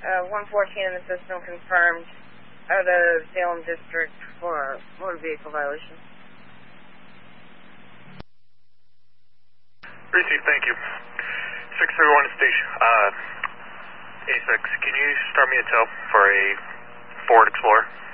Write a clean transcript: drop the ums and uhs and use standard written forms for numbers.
114 in the system confirmed out of Salem District for motor vehicle violation. Received, thank you. 631 station. A6, can you start me a tow for a Ford Explorer?